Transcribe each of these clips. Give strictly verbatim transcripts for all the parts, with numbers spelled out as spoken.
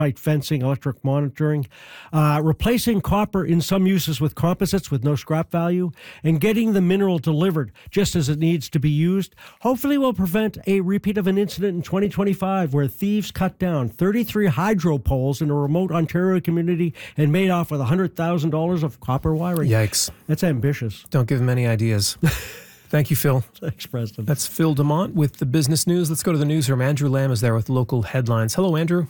fencing, electric monitoring, uh, replacing copper in some uses with composites with no scrap value, and getting the mineral delivered just as it needs to be used, hopefully will prevent a repeat of an incident in twenty twenty-five where thieves cut down thirty-three hydro poles in a remote Ontario community and made off with one hundred thousand dollars of copper wiring. Yikes. That's ambitious. Don't give them any ideas. Thank you, Phil. Thanks, Preston. That's Phil Demont with the business news. Let's go to the newsroom. Andrew Lamb is there with local headlines. Hello, Andrew.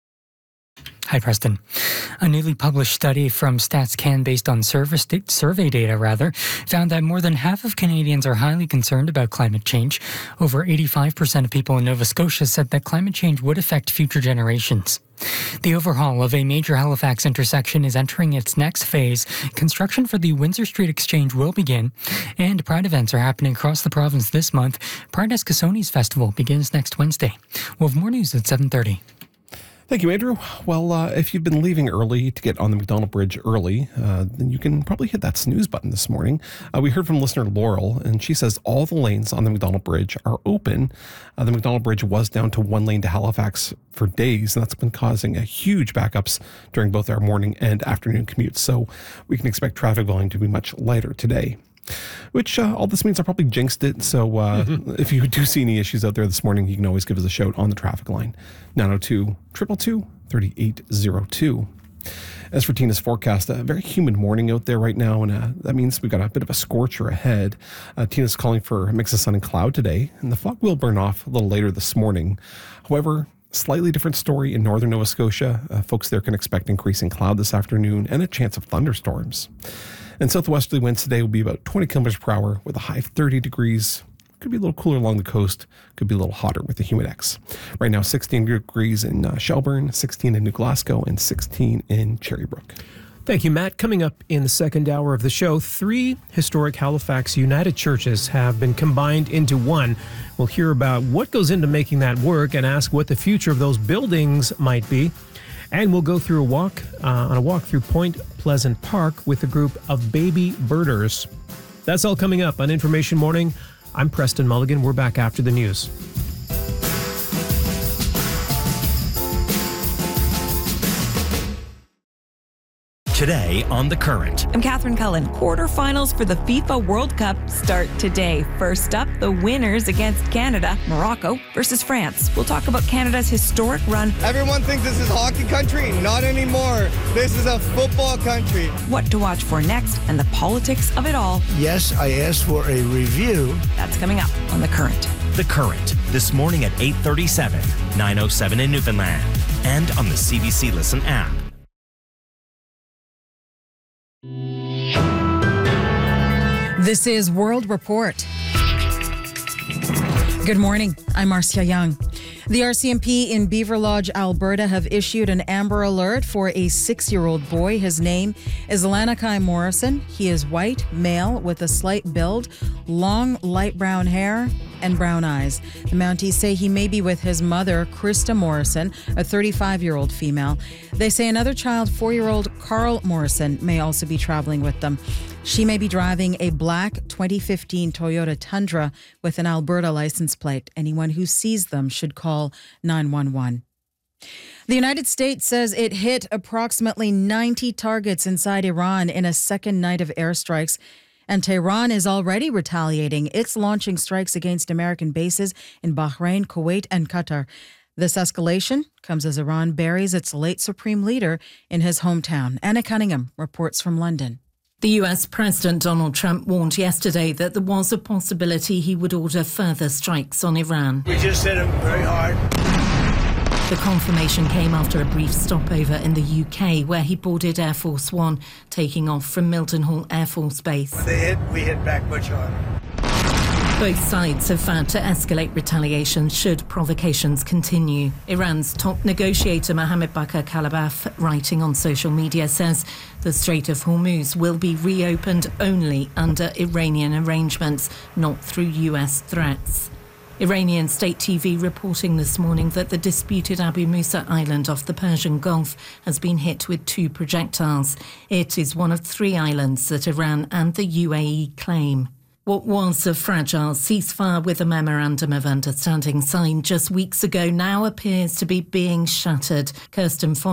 Hi, Preston. A newly published study from StatsCan based on service da- survey data rather, found that more than half of Canadians are highly concerned about climate change. Over eighty-five percent of people in Nova Scotia said that climate change would affect future generations. The overhaul of a major Halifax intersection is entering its next phase. Construction for the Windsor Street Exchange will begin, and Pride events are happening across the province this month. Pride Eskasoni's Festival begins next Wednesday. We'll have more news at seven thirty. Thank you, Andrew. Well, uh, if you've been leaving early to get on the Macdonald Bridge early, uh, then you can probably hit that snooze button this morning. Uh, we heard from listener Laurel, and she says all the lanes on the Macdonald Bridge are open. Uh, the Macdonald Bridge was down to one lane to Halifax for days, and that's been causing a huge backups during both our morning and afternoon commutes. So we can expect traffic volume to be much lighter today. Which uh, all this means I probably jinxed it. So uh, mm-hmm. if you do see any issues out there this morning, you can always give us a shout on the traffic line. nine oh two, two two two, three eight oh two. As for Tina's forecast, a very humid morning out there right now, and uh, that means we've got a bit of a scorcher ahead. Uh, Tina's calling for a mix of sun and cloud today, and the fog will burn off a little later this morning. However, slightly different story in northern Nova Scotia. Uh, folks there can expect increasing cloud this afternoon and a chance of thunderstorms. And southwesterly winds today will be about twenty kilometers per hour with a high of thirty degrees. Could be a little cooler along the coast. Could be a little hotter with the Humidex. Right now, sixteen degrees in uh, Shelburne, sixteen in New Glasgow, and sixteen in Cherrybrook. Thank you, Matt. Coming up in the second hour of the show, three historic Halifax United churches have been combined into one. We'll hear about what goes into making that work and ask what the future of those buildings might be. And we'll go through a walk, uh, on a walk through Point Pleasant Park with a group of baby birders. That's all coming up on Information Morning. I'm Preston Mulligan. We're back after the news. Today on The Current. I'm Catherine Cullen. Quarterfinals for the FIFA World Cup start today. First up, the winners against Canada, Morocco versus France. We'll talk about Canada's historic run. Everyone thinks this is hockey country. Not anymore. This is a football country. What to watch for next and the politics of it all. Yes, I asked for a review. That's coming up on The Current. The Current, this morning at eight thirty-seven, nine oh seven in Newfoundland, and on the C B C Listen app. This is World Report. Good morning. I'm Marcia Young. The R C M P in Beaver Lodge, Alberta have issued an Amber Alert for a six-year-old boy. His name is Lanakai Morrison. He is white, male, with a slight build, long light brown hair, and brown eyes. The Mounties say he may be with his mother, Krista Morrison, a thirty-five-year-old female. They say another child, four-year-old Carl Morrison, may also be traveling with them. She may be driving a black twenty fifteen Toyota Tundra with an Alberta license plate. Anyone who sees them should call nine one one. The United States says it hit approximately ninety targets inside Iran in a second night of airstrikes. And Tehran is already retaliating. It's launching strikes against American bases in Bahrain, Kuwait, and Qatar. This escalation comes as Iran buries its late supreme leader in his hometown. Anna Cunningham reports from London. The U S President Donald Trump warned yesterday that there was a possibility he would order further strikes on Iran. We just hit him very hard. The confirmation came after a brief stopover in the U K where he boarded Air Force One, taking off from Mildenhall Air Force Base. When they hit, we hit back much harder. Both sides have vowed to escalate retaliation should provocations continue. Iran's top negotiator Mohammed Bakr Kalibaf, writing on social media, says the Strait of Hormuz will be reopened only under Iranian arrangements, not through U S threats. Iranian state T V reporting this morning that the disputed Abu Musa island off the Persian Gulf has been hit with two projectiles. It is one of three islands that Iran and the U A E claim. What was a fragile ceasefire with a memorandum of understanding signed just weeks ago now appears to be being shattered. Kirsten Fon-